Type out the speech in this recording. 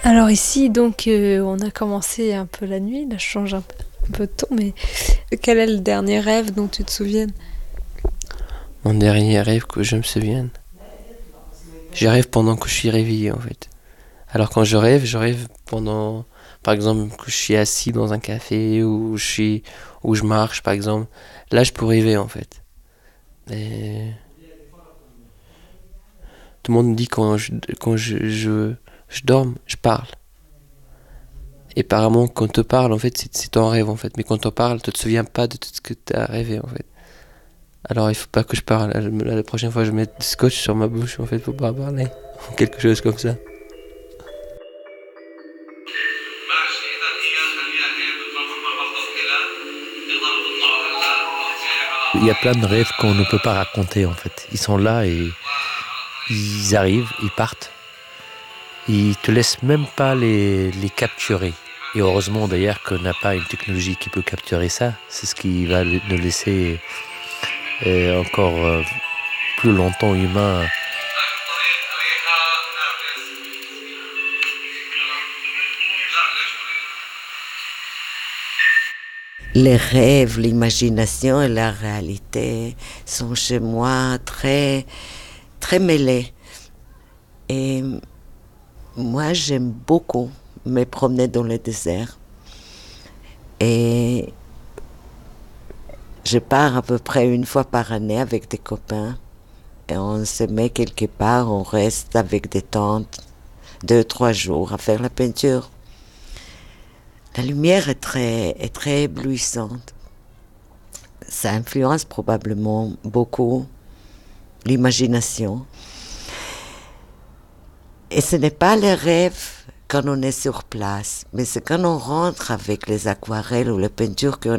Alors ici, donc, on a commencé un peu la nuit, là je change un peu de ton, mais quel est le dernier rêve dont tu te souviennes? Mon dernier rêve que je me souvienne. Je rêve pendant que je suis réveillé en fait. Alors quand je rêve pendant, par exemple, que je suis assis dans un café ou où je marche par exemple. Là je peux rêver en fait. Et tout le monde dit je dorme, je parle. Et apparemment quand tu parles en fait c'est ton rêve en fait. Mais quand tu parles, tu te souviens pas de tout ce que tu as rêvé en fait. Alors il faut pas que je parle. La prochaine fois je mets du scotch sur ma bouche en fait pour pas parler. Quelque chose comme ça. Il y a plein de rêves qu'on ne peut pas raconter en fait. Ils sont là et ils arrivent, ils partent. Ils te laissent même pas les capturer. Et heureusement d'ailleurs qu'on n'a pas une technologie qui peut capturer ça. C'est ce qui va nous laisser encore plus longtemps humains. Les rêves, l'imagination et la réalité sont chez moi très, très mêlés. Et moi, j'aime beaucoup me promener dans le désert. Et je pars à peu près une fois par année avec des copains. Et on se met quelque part, on reste avec des tentes 2, 3 jours à faire la peinture. La lumière est très éblouissante. Ça influence probablement beaucoup l'imagination. Et ce n'est pas les rêves quand on est sur place, mais c'est quand on rentre avec les aquarelles ou les peintures qu'on